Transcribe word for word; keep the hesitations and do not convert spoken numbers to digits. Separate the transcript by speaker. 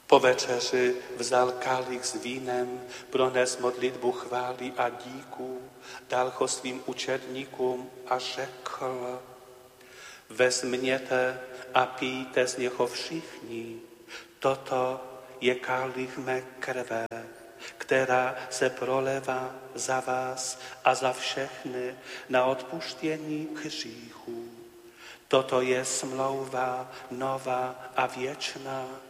Speaker 1: Po večeři vzal kalich s vínem, prones modlitbu chvály a díků, dal ho svým učedníkům a řekl: vezměte a pijte z něho všichni, toto je kalich mé krve, která se prolevá za vás a za všechny na odpuštění hříchů. Toto je smlouva nová a věčná